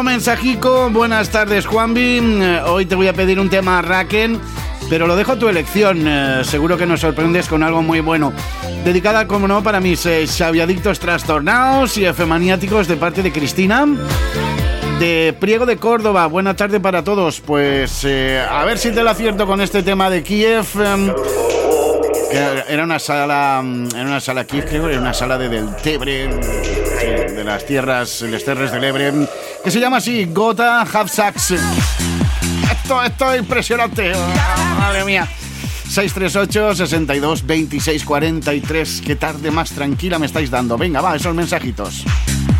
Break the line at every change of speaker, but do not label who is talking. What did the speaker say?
Otro mensajico. Buenas tardes, Juanvi. Hoy te voy a pedir un tema Raken, pero lo dejo a tu elección. Seguro que nos sorprendes con algo muy bueno. Dedicada, como no, para mis xaviadictos trastornados y F-maniáticos, de parte de Cristina, de Priego de Córdoba. Buena tarde para todos. Pues a ver si te lo acierto con este tema de Kiev. Era una sala Kiev, creo, era una sala del Tebre, de las tierras, les terres del Ebre, que se llama así, Gotha Hauptsax. Esto es impresionante, madre mía. 638 62 26 43. Qué tarde más tranquila me estáis dando. Venga, va, esos mensajitos.